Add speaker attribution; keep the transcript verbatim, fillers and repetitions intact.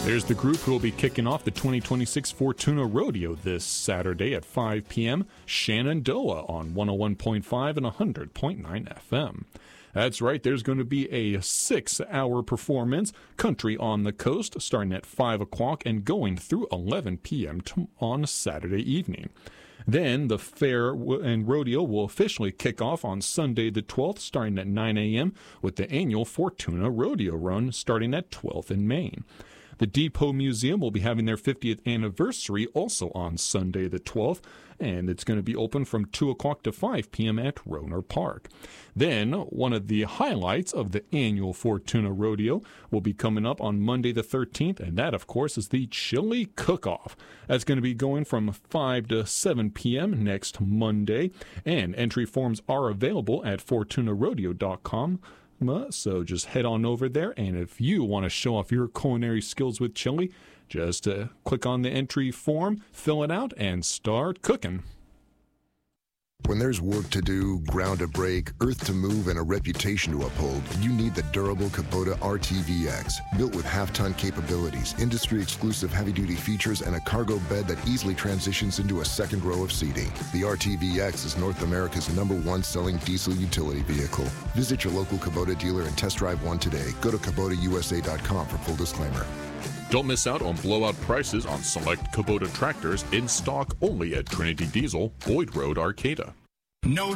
Speaker 1: There's the group who will be kicking off the twenty twenty-six Fortuna Rodeo this Saturday at five p.m. Shenandoah on one oh one point five and one hundred point nine F M. That's right, there's going to be a six-hour performance, Country on the Coast, starting at five o'clock and going through eleven p.m. on Saturday evening. Then the fair and rodeo will officially kick off on Sunday the twelfth, starting at nine a.m. with the annual Fortuna Rodeo Run starting at twelfth in Maine. The Depot Museum will be having their fiftieth anniversary also on Sunday the twelfth, and it's going to be open from two o'clock to five p.m. at Roner Park. Then, one of the highlights of the annual Fortuna Rodeo will be coming up on Monday the thirteenth, and that, of course, is the Chili Cook-Off. That's going to be going from five to seven p.m. next Monday, and entry forms are available at fortuna rodeo dot com. So just head on over there, and if you want to show off your culinary skills with chili, just uh, click on the entry form, fill it out, and start cooking.
Speaker 2: When there's work to do, ground to break, earth to move, and a reputation to uphold, you need the durable Kubota R T V X. Built with half-ton capabilities, industry-exclusive heavy-duty features, and a cargo bed that easily transitions into a second row of seating. The R T V X is North America's number one selling diesel utility vehicle. Visit your local Kubota dealer and test drive one today. Go to Kubota U S A dot com for full disclaimer.
Speaker 1: Don't miss out on blowout prices on select Kubota tractors in stock only at Trinity Diesel, Boyd Road, Arcata.
Speaker 3: No